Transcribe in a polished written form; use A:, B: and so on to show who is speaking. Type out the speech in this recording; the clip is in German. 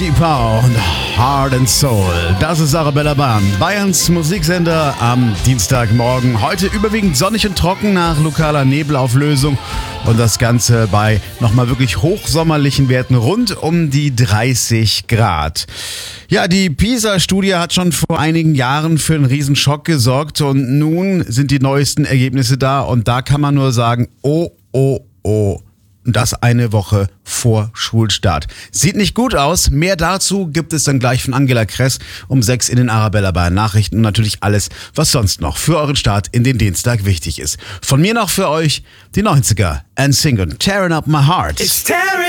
A: Power und Heart and Soul. Das ist Arabella Bahn, Bayerns Musiksender am Dienstagmorgen. Heute überwiegend sonnig und trocken nach lokaler Nebelauflösung. Und das Ganze bei nochmal wirklich hochsommerlichen Werten rund um die 30 Grad. Ja, die PISA-Studie hat schon vor einigen Jahren für einen Riesenschock gesorgt. Und nun sind die neuesten Ergebnisse da. Und da kann man nur sagen, oh. Und das eine Woche vor Schulstart. Sieht nicht gut aus. Mehr dazu gibt es dann gleich von Angela Kress um 6 in den Arabella Bayern Nachrichten und natürlich alles, was sonst noch für euren Start in den Dienstag wichtig ist. Von mir noch für euch die 90er. NSYNC und Tearing Up My Heart.